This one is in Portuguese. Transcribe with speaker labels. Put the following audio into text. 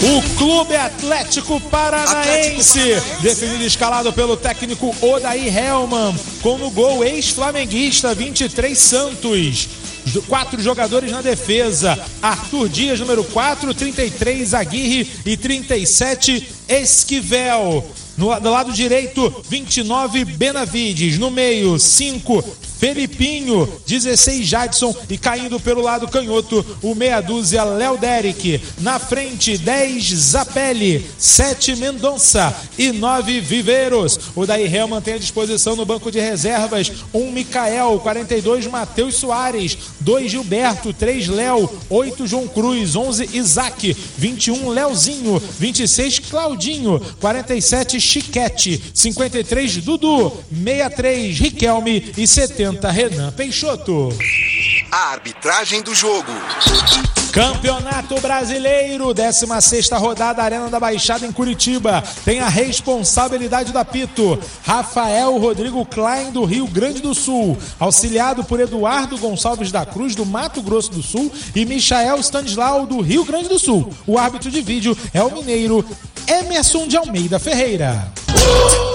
Speaker 1: O Clube Atlético Paranaense, definido e escalado pelo técnico Odair Hellmann, com no gol ex-flamenguista 23 Santos. 4 jogadores na defesa: Arthur Dias, número 4, 33 Aguirre e 37 Esquivel. Do lado direito, 29 Benavides. No meio, 5 Felipinho, 16 Jadson e caindo pelo lado canhoto, o meia dúzia Léo Derek. Na frente, 10 Zapelli, 7 Mendonça e 9 Viveiros. O Daí Hellmann tem à disposição no banco de reservas 1 Micael, 42 Matheus Soares, 2 Gilberto, 3 Léo, 8 João Cruz, 11 Isaac, 21 Leozinho, 26 Claudinho, 47 Chiquete, 53 Dudu, 63 Riquelme e 70 Renan Peixoto.
Speaker 2: A arbitragem do jogo.
Speaker 1: Campeonato Brasileiro, 16ª rodada, Arena da Baixada em Curitiba. Tem a responsabilidade do apito Rafael Rodrigo Klein, do Rio Grande do Sul, auxiliado por Eduardo Gonçalves da Cruz, do Mato Grosso do Sul, e Michael Stanislau, do Rio Grande do Sul. O árbitro de vídeo é o mineiro Emerson de Almeida Ferreira.